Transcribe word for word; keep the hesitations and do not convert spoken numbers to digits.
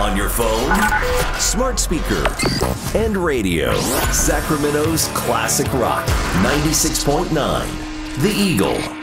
On your phone, smart speaker, and radio. Sacramento's classic rock, ninety-six point nine. The Eagle.